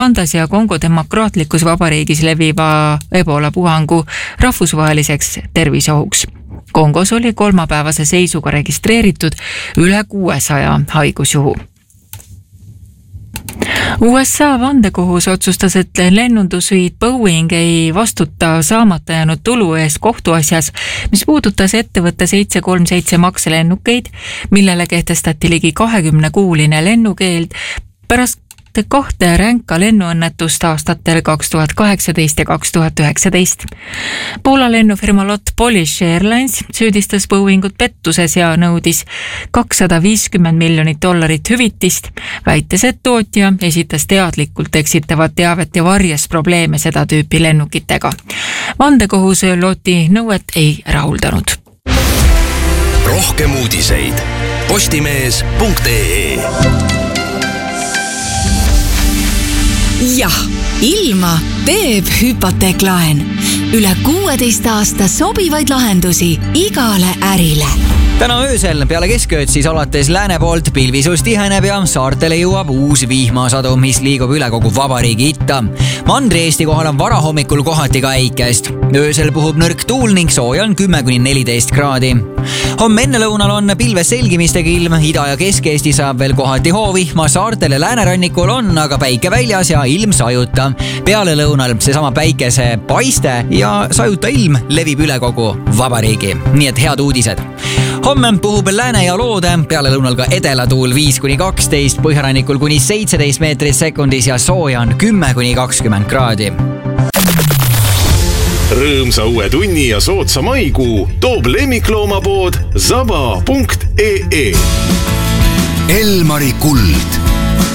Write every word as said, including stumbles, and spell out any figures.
Ruandas ja Kongo demokraatlikus vabariigis leviva ebola puhangu rahvusvaheliseks terviseohuks. Kongos oli kolmapäevase seisuga registreeritud üle kuuesaja haigusjuhu. U S A vandekohus otsustas, et lennundusjuhid Boeing ei vastuta saamata jäänud tulu eest kohtuasjas, mis puudutas ettevõtte seitse kolm seitse makselennukeid, millele kehtestati ligi kahekümne kuuline lennukeeld pärast kahte ränka lennuõnnetust aastatel kaks tuhat kaheksateist ja kaks tuhat üheksateist. Poola lennufirma Lot Polish Airlines süüdistas Boeingut pettuses ja nõudis kakssada viiskümmend miljonit dollarit hüvitist, väites, et tootja esitas teadlikult eksitavat teavet ja varjas probleeme seda tüüpi lennukitega. Vandekohus Loti nõuet ei rahuldanud. Rohkem uudiseid postimees punkt ee. Jah, ilma teeb hüpoteeklaen. Üle kuueteist aasta sobivaid lahendusi igale ärile. Täna öösel peale keskööd siis alates lääne poolt pilvisus tiheneb ja saartele jõuab uus vihmasadu, mis liigub üle kogu vabariigi itta. Mandri-Eesti kohal on varahommikul kohati ka äikest. Öösel puhub nõrk tuul ning sooja on kümme kuni neliteist kraadi. Homme enne lõunal on pilves selgimistega ilm, Ida- ja Kesk-Eesti saab veel kohati hoovihma, saartele läänerannikul on aga päike väljas ja ilm sajuta. Peale lõunal seesama päikese paiste ja sajuta ilm levib üle kogu vabariigi. Nii et head uudised. Homme puhub lääne ja loode, peale lõunal ka edelatuul viis kuni kaksteist, põhjarannikul kuni seitseteist meetrit sekundis ja sooja on kümme kuni kakskümmend kraadi. Rõõmsa uue tunni ja sootsa maikuu toob lemmikloomapood zaba punkt ee. Elmari kuld.